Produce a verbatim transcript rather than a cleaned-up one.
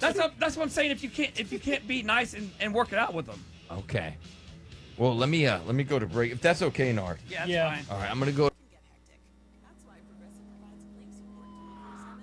That's what, that's what I'm saying. If you can't if you can't be nice and, and work it out with them. Okay. Well, let me uh let me go to break. If that's okay, Nard. Yeah, that's Yeah. fine. All right, I'm gonna go.